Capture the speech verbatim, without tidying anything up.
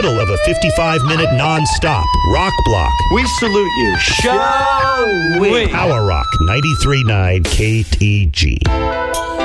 middle of a fifty-five minute non-stop rock block. We salute you. Show we. Power Rock ninety-three point nine K T G.